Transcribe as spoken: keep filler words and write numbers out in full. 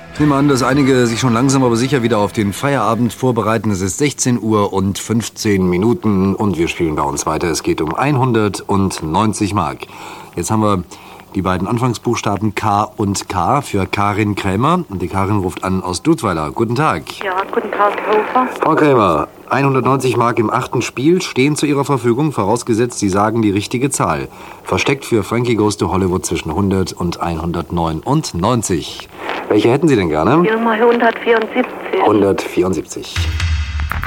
Ich nehme an, dass einige sich schon langsam aber sicher wieder auf den Feierabend vorbereiten. Es ist sechzehn Uhr und fünfzehn Minuten und wir spielen bei uns weiter. Es geht um hundertneunzig Mark. Jetzt haben wir die beiden Anfangsbuchstaben K und K für Karin Krämer. Und die Karin ruft an aus Dudweiler. Guten Tag. Ja, guten Tag, Herr Hofer. Frau Krämer, hundertneunzig Mark im achten Spiel stehen zu Ihrer Verfügung, vorausgesetzt, Sie sagen die richtige Zahl. Versteckt für Frankie Goes to Hollywood zwischen hundert und hundertneunundneunzig. Welche hätten Sie denn gerne? Die Nummer hundertvierundsiebzig. hundertvierundsiebzig.